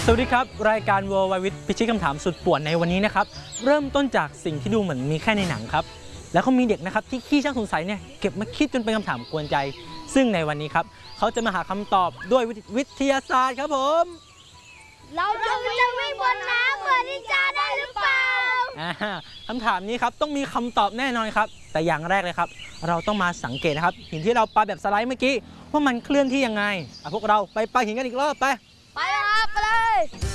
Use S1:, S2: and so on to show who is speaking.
S1: สวัสดีครับรายการ World Wide With พิชิตคำถามสุดป่วนในวันนี้นะครับเริ่มต้นจากสิ่งที่ดูเหมือนมีแค่ในหนังครับแล้วเขามีเด็กนะครับที่ขี้ช่างสงสัยเนี่ยเก็บมาคิดจนเป็นคำถามกวนใจซึ่งในวันนี้ครับเขาจะมาหาคำตอบด้วยวิทยาศาสตร์ครับผม
S2: เราจะวิ่งบนน้ำเหมือนนินจาได้หรือเปล่า
S1: คำถามนี้ครับต้องมีคำตอบแน่นอนครับแต่อย่างแรกเลยครับเราต้องมาสังเกตนะครับหินที่เราปาแบบสไลด์เมื่อกี้ว่ามันเคลื่อนที่ยังไงพวกเราไปปาหินกันอีกรอบไป
S2: เลยครับไปเลย